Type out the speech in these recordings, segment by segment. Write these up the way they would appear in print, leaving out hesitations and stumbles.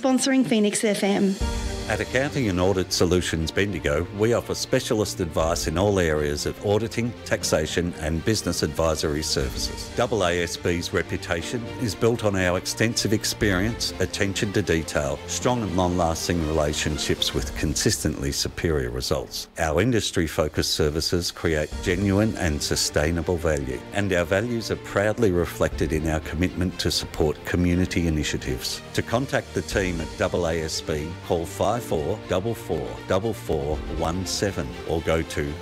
Sponsoring Phoenix FM. At Accounting and Audit Solutions Bendigo, we offer specialist advice in all areas of auditing, taxation and business advisory services. AASB's reputation is built on our extensive experience, attention to detail, strong and long-lasting relationships with consistently superior results. Our industry-focused services create genuine and sustainable value, and our values are proudly reflected in our commitment to support community initiatives. To contact the team at AASB, call 54444417 or go to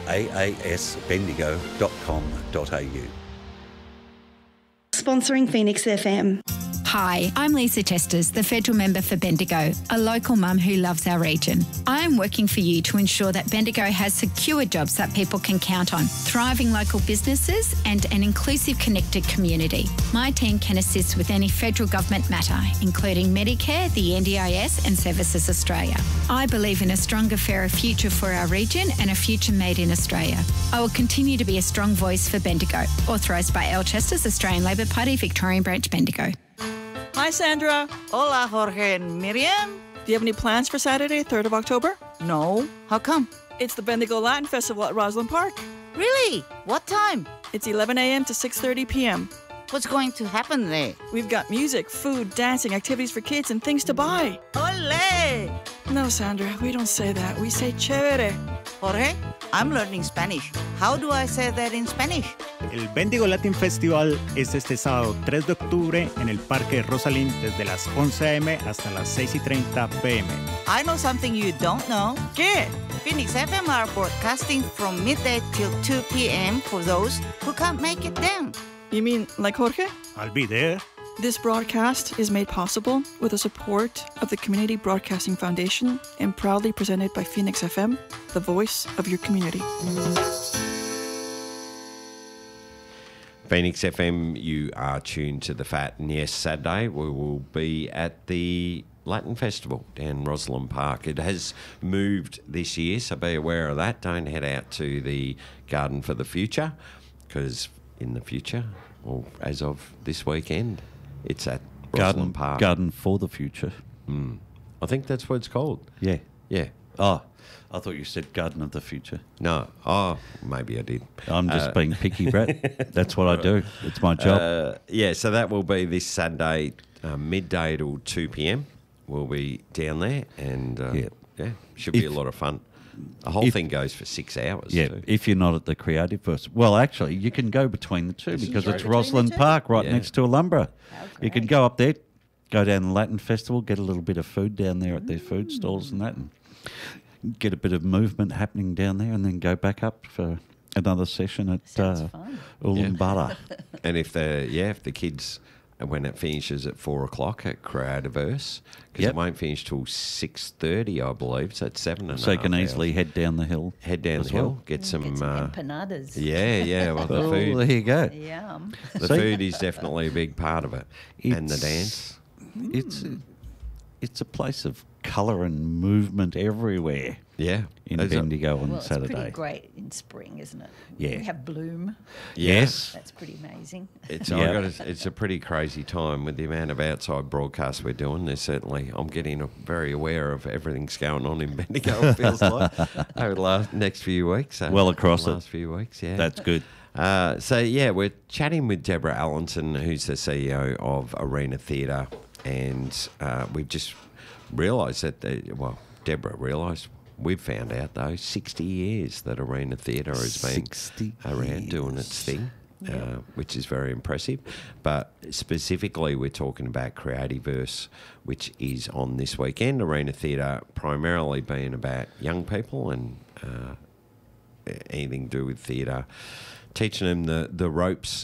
aasbendigo.com.au. Sponsoring Phoenix FM. Hi, I'm Lisa Testers, the Federal Member for Bendigo, a local mum who loves our region. I am working for you to ensure that Bendigo has secure jobs that people can count on, thriving local businesses and an inclusive, connected community. My team can assist with any federal government matter, including Medicare, the NDIS and Services Australia. I believe in a stronger, fairer future for our region and a future made in Australia. I will continue to be a strong voice for Bendigo. Authorised by Al Chesters, Australian Labor Party, Victorian Branch, Bendigo. Hi, Sandra. Hola, Jorge and Miriam. Do you have any plans for Saturday, 3rd of October? No. How come? It's the Bendigo Latin Festival at Roslyn Park. Really? What time? It's 11 a.m. to 6:30 p.m. What's going to happen there? We've got music, food, dancing, activities for kids, and things to buy. Ole! No, Sandra, we don't say that. We say chévere. Jorge, I'm learning Spanish. How do I say that in Spanish? El Bendigo Latin Festival es este sábado 3 de octubre en el Parque Rosalind desde las 11 a.m. hasta las 6:30 p.m. I know something you don't know. ¿Qué? Phoenix FM are broadcasting from midday till 2 p.m. for those who can't make it then. You mean like Jorge? I'll be there. This broadcast is made possible with the support of the Community Broadcasting Foundation and proudly presented by Phoenix FM, the voice of your community. Phoenix FM, you are tuned to The Fat, and yes, Saturday we will be at the Latin Festival down Roslyn Park. It has moved this year, so be aware of that. Don't head out to the Garden for the Future, because in the future, or as of this weekend, it's at Roslyn Park. Garden for the Future. I think that's what it's called. Yeah. Yeah. Oh, I thought you said Garden of the Future. No. Oh, maybe I did. I'm just being picky, Brett. That's what I do. It's my job. Yeah, so that will be this Saturday, midday till 2 p.m. We'll be down there, and should be a lot of fun. The whole thing goes for 6 hours. Yeah, too. if you're not at the Creative Festival. Well, actually, you can go between the two because it's Roslyn Park right next to Alumbra. You can go up there, go down the Latin Festival, get a little bit of food down there at their food stalls and that, and get a bit of movement happening down there, and then go back up for another session at Ulumbara. And if the kids, when it finishes at 4 o'clock at Creativerse, because it won't finish till 6:30, I believe, so it's 7 and a half So you can hours. easily head down the hill. Get some empanadas. Yeah, well, the food. There you go. Yum. The food is definitely a big part of it, and the dance. It's a place of colour and movement everywhere. Yeah, in Bendigo on Well, Saturday. it's pretty great in spring, isn't it? Yeah. We have bloom. Yes. That's pretty amazing. It's it's a pretty crazy time with the amount of outside broadcasts we're doing. There's certainly, I'm getting very aware of everything's going on in Bendigo, it feels like, over the next few weeks. Well across the last few weeks, yeah. That's good. We're chatting with Deborah Allenson, who's the CEO of Arena Theatre, and we've just realised that, Deborah realised, we've found out, though, 60 years that Arena Theatre has been around doing its thing, which is very impressive. But specifically, we're talking about Creativerse, which is on this weekend. Arena Theatre primarily being about young people and anything to do with theatre, teaching them the ropes,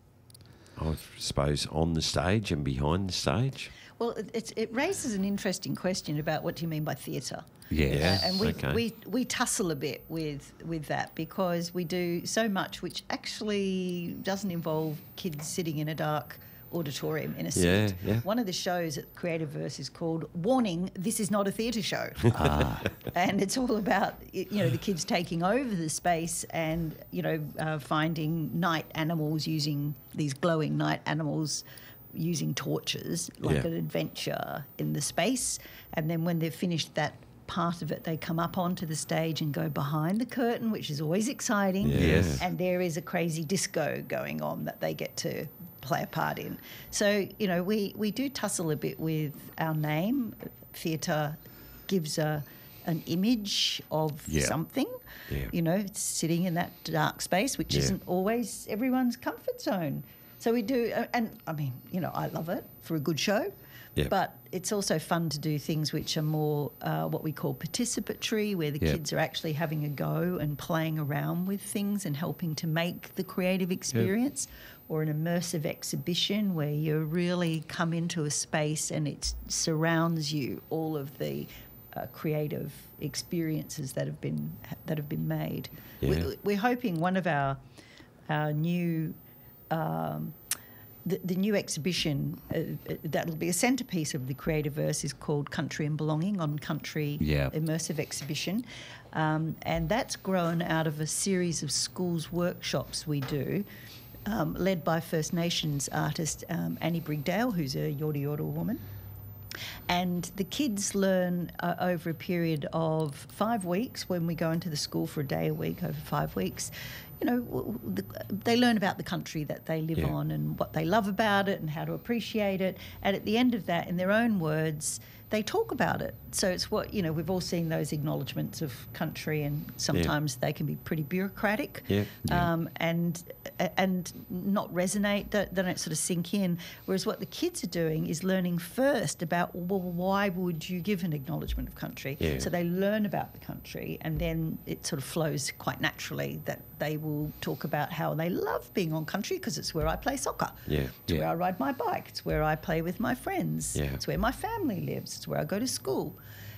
I suppose, on the stage and behind the stage. Well, it raises an interesting question about what do you mean by theatre. Yeah, and we tussle a bit with that because we do so much which actually doesn't involve kids sitting in a dark auditorium in a seat. Yeah. One of the shows at Creativerse is called Warning, This Is Not a Theatre Show. And it's all about, the kids taking over the space and, finding night animals, using these glowing night animals using torches, like an adventure in the space. And then when they've finished that part of it, they come up onto the stage and go behind the curtain, which is always exciting. Yes. And there is a crazy disco going on that they get to play a part in. So, you know, we do tussle a bit with our name. Theatre gives an image of something. Yeah. You know, it's sitting in that dark space, which isn't always everyone's comfort zone. So we do, and I mean, you know, I love it for a good show, but it's also fun to do things which are more what we call participatory, where the kids are actually having a go and playing around with things and helping to make the creative experience, or an immersive exhibition where you really come into a space and it surrounds you, all of the creative experiences that have been made. Yeah. We're hoping one of our new the new exhibition that'll be a centrepiece of the Creativerse is called Country and Belonging, on Country Immersive Exhibition, and that's grown out of a series of schools workshops we do, led by First Nations artist Annie Brigdale, who's a Yorta Yorta woman. And the kids learn over a period of 5 weeks, when we go into the school for a day a week over 5 weeks. You know, they learn about the country that they live on and what they love about it and how to appreciate it. And at the end of that, in their own words, they talk about it. So it's what, you know, we've all seen those acknowledgements of country, and sometimes they can be pretty bureaucratic and not resonate. They don't sort of sink in. Whereas what the kids are doing is learning first about, well, why would you give an acknowledgement of country? Yeah. So they learn about the country, and then it sort of flows quite naturally that they will talk about how they love being on country, because it's where I play soccer. It's where I ride my bike. It's where I play with my friends. It's where my family lives. It's where I go to school.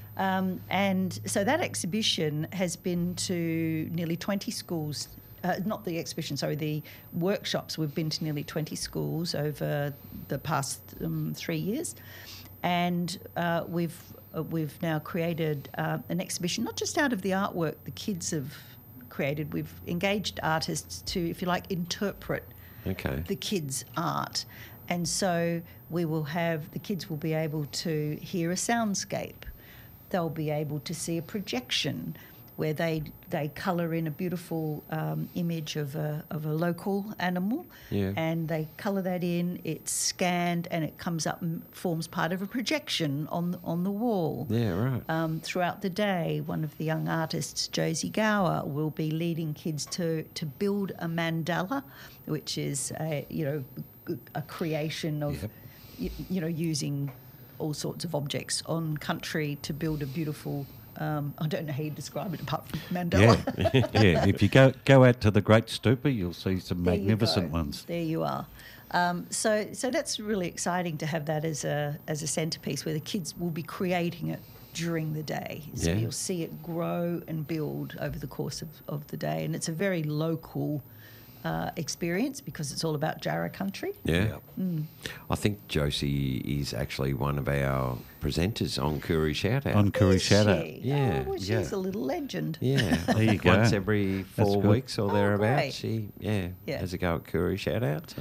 And so that exhibition has been to nearly 20 schools. Not the exhibition, sorry, the workshops. We've been to nearly 20 schools over the past 3 years. And we've now created an exhibition, not just out of the artwork the kids have created. We've engaged artists to, if you like, interpret the kids' art. And so the kids will be able to hear a soundscape. They'll be able to see a projection where they colour in a beautiful image of a local animal, and they colour that in. It's scanned and it comes up and forms part of a projection on the wall. Throughout the day, one of the young artists, Josie Gower, will be leading kids to build a mandala, which is a creation of using all sorts of objects on country to build a beautiful. I don't know how you describe it apart from mandala. If you go out to the Great Stupa, you'll see some magnificent ones. There you are. So that's really exciting to have that as a centrepiece, where the kids will be creating it during the day. So you'll see it grow and build over the course of the day, and it's a very local experience because it's all about Jarrah country. I think Josie is actually one of our presenters on Koori Shoutout. On Koori Shoutout. She's a little legend. There you go. Once every 4 weeks or thereabouts, she has a go at Koori Shoutout.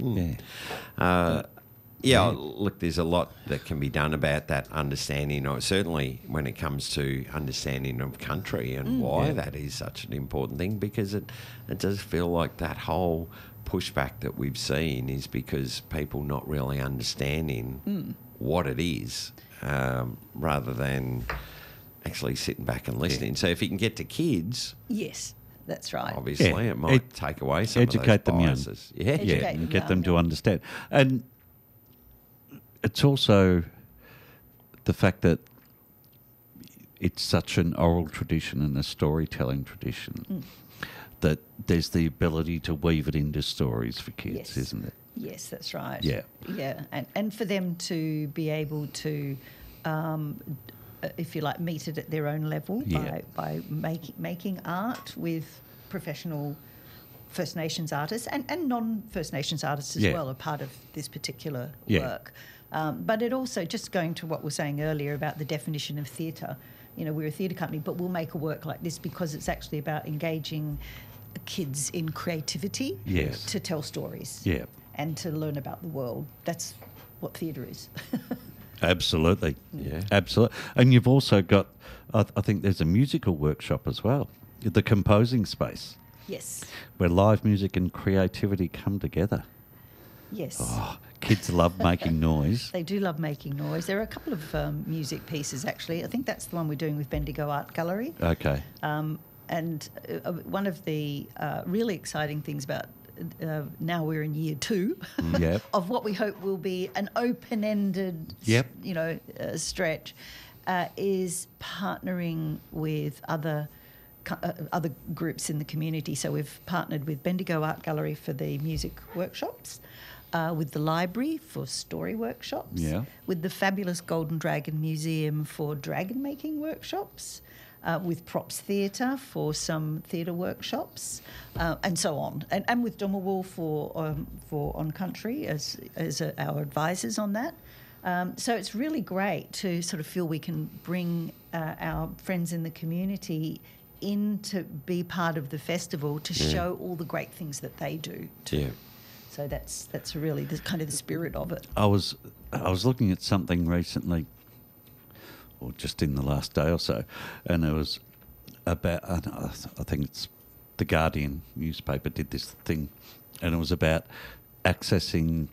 Look, there's a lot that can be done about that understanding, or certainly when it comes to understanding of country and why that is such an important thing, because it does feel like that whole pushback that we've seen is because people not really understanding what it is, rather than actually sitting back and listening. So if you can get to kids... Yes. That's right. Obviously, it might take away some of those biases. And get them to understand. And it's also the fact that it's such an oral tradition and a storytelling tradition that there's the ability to weave it into stories for kids, isn't it? Yes, that's right. Yeah. And for them to be able to, if you like, meet it at their own level by making art with professional First Nations artists and non-First Nations artists as well are part of this particular work. But it also, just going to what we were saying earlier about the definition of theatre, we're a theatre company, but we'll make a work like this because it's actually about engaging kids in creativity to tell stories and to learn about the world. That's what theatre is. Absolutely. Yeah. Absolutely. And you've also got, I think there's a musical workshop as well, the composing space, Yes. where live music and creativity come together. Yes. Oh, kids love making noise. They do love making noise. There are a couple of music pieces, actually. I think that's the one we're doing with Bendigo Art Gallery. Okay. And one of the really exciting things about now we're in year 2 Yep. of what we hope will be an open-ended, Yep. stretch, is partnering with other groups in the community. So we've partnered with Bendigo Art Gallery for the music workshops, with the library for story workshops, Yeah. with the fabulous Golden Dragon Museum for dragon making workshops, with Props Theatre for some theatre workshops, and so on, and with Domawul for On Country as our advisors on that. So it's really great to sort of feel we can bring our friends in the community in to be part of the festival to show all the great things that they do too. Yeah. So that's really the kind of the spirit of it. I was looking at something recently, or just in the last day or so, and it was about, I think it's the Guardian newspaper did this thing, and it was about accessing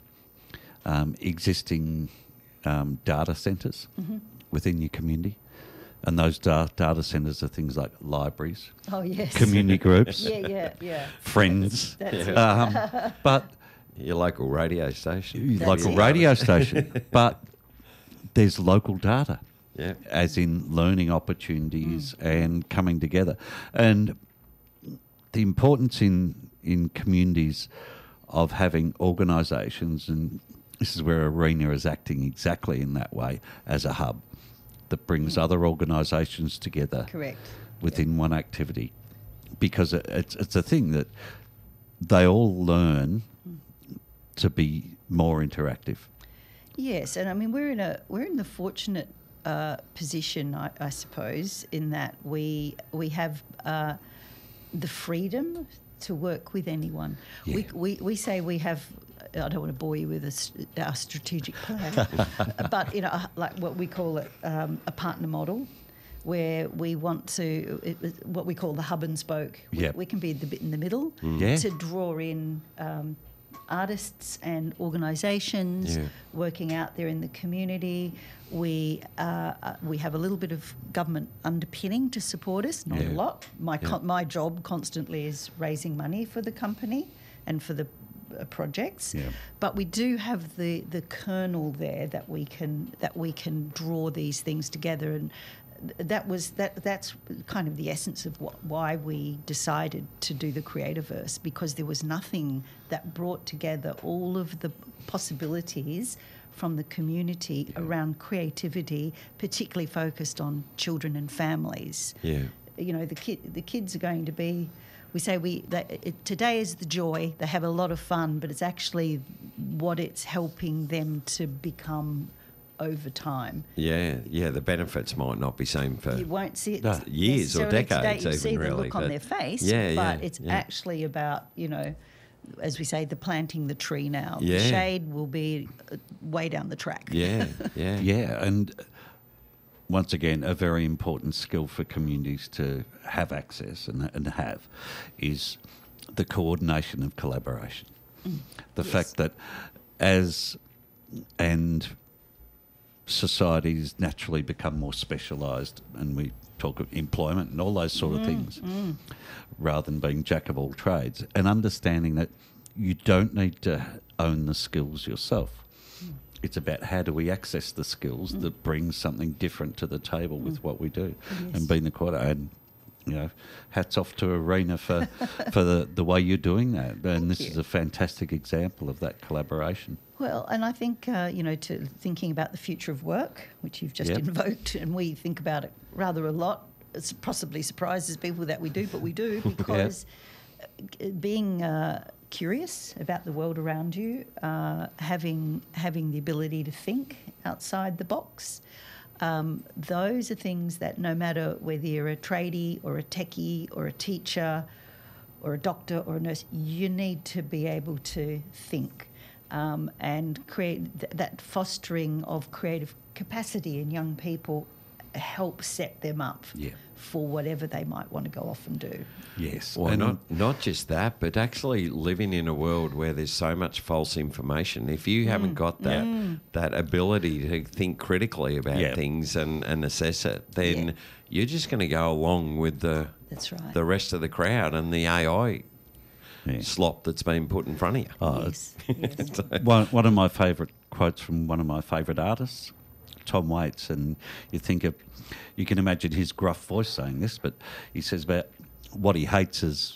existing data centres within your community. And those data centres are things like libraries, Oh yes. community groups, Yeah. friends, That's it. but Your local radio station. local it. radio station. But there's local data, Yeah. as in learning opportunities and coming together. And the importance in communities of having organisations, and this is where Arena is acting exactly in that way, as a hub that brings other organisations together Correct. within one activity, because it's a thing that they all learn to be more interactive. Yes, and I mean we're in the fortunate position, I suppose, in that we have the freedom to work with anyone. Yeah. We say we have. I don't want to bore you with our strategic plan, but like what we call it, a partner model, where we want to what we call the hub and spoke. Yep. We can be the bit in the middle Yeah. to draw in artists and organisations working out there in the community. We have a little bit of government underpinning to support us, not a lot. My job constantly is raising money for the company and for the projects, but we do have the kernel there that we can draw these things together, and that's kind of the essence of why we decided to do the Creativerse, because there was nothing that brought together all of the possibilities from the community around creativity, particularly focused on children and families. Yeah. The kids are going to be. We say today is the joy. They have a lot of fun, but it's actually what it's helping them to become over time. Yeah. The benefits might not be same for You won't see it years or necessarily decades. today. You even see really, the look on but their face, Yeah, but it's yeah. actually about as we say, the planting the tree now. Yeah. The shade will be way down the track. Yeah. Yeah, and once again, a very important skill for communities to have access and have is the coordination of collaboration. The fact that and societies naturally become more specialised, and we talk of employment and all those sort of things, rather than being jack of all trades, and understanding that you don't need to own the skills yourself. It's about how do we access the skills that bring something different to the table with what we do, and being the coordinator. And hats off to Arena for the way you're doing that. And this is a fantastic example of that collaboration. Well, and I think, to thinking about the future of work, which you've just invoked, and we think about it rather a lot. It possibly surprises people that we do, but we do, because being curious about the world around you, having the ability to think outside the box, those are things that no matter whether you're a tradie or a techie or a teacher or a doctor or a nurse, you need to be able to think. and create that fostering of creative capacity in young people help set them up for whatever they might want to go off and do. Yes. Well, not just that, but actually living in a world where there's so much false information. If you haven't got that ability to think critically about things and assess it, then you're just going to go along with the rest of the crowd and the AI slop that's been put in front of you. Yes. One of my favourite quotes from one of my favourite artists, Tom Waits, and you can imagine his gruff voice saying this, but he says about what he hates is,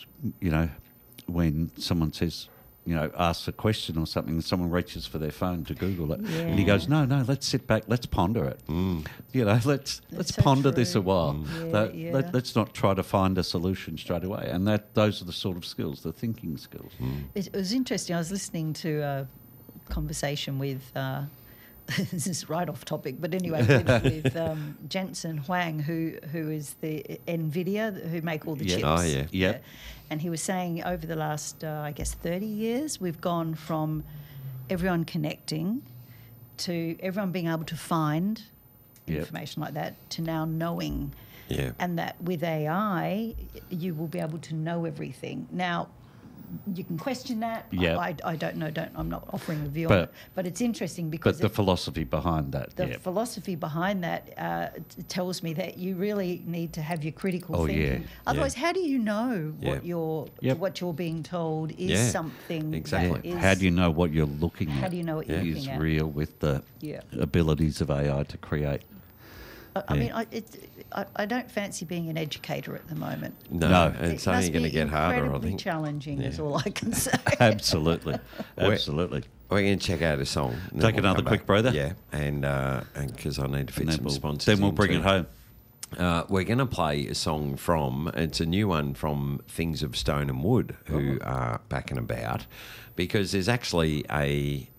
when someone says, asks a question or something and someone reaches for their phone to Google it. Yeah. And he goes, no, let's sit back, let's ponder it. Let's ponder this a while. Let's not try to find a solution straight away. And those are the sort of skills, the thinking skills. It was interesting. I was listening to a conversation with... this is right off topic, but anyway, with Jensen Huang, who is the NVIDIA, who make all the chips. Oh, yeah. Yeah. And he was saying over the last, 30 years, we've gone from everyone connecting to everyone being able to find information like that to now knowing. Yeah. And that with AI, you will be able to know everything. Now, you can question that. Yeah. I don't know. I'm not offering a view on it. But it's interesting because... But the philosophy behind that. The philosophy behind that tells me that you really need to have your critical thinking. Yeah. Otherwise, how do you know what you're being told is something that is... How do you know what you're looking at? How do you know what you're looking is at? real with the abilities of AI to create? I mean, I don't fancy being an educator at the moment. No. It's only going to get harder, I incredibly think. challenging is all I can say. Absolutely. We're going to check out a song. Take another quick breather. Yeah, and because I need to fit some sponsors. Then we'll bring it home. We're going to play a song it's a new one from Things of Stone and Wood, who are back and about, because there's actually a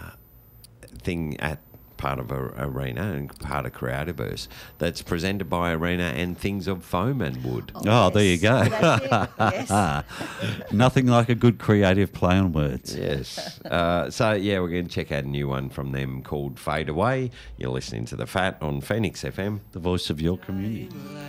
thing at part of Arena and part of Creativerse that's presented by Arena and Things of Foam and Wood. There you go. That's it. Yes. Nothing like a good creative play on words. Yes. We're going to check out a new one from them called Fade Away. You're listening to The Fat on Phoenix FM. The voice of your community.